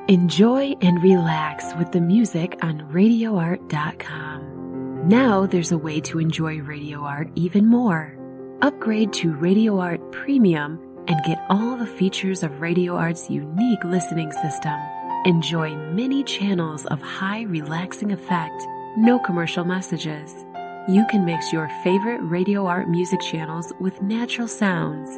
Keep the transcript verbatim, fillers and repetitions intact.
Enjoy and relax with the music on radio art dot com. Now there's a way to enjoy Radio Art even more. Upgrade to Radio Art Premium and get all the features of Radio Art's unique listening system. Enjoy many channels of high relaxing effect, no commercial messages. You can mix your favorite Radio Art music channels with natural sounds,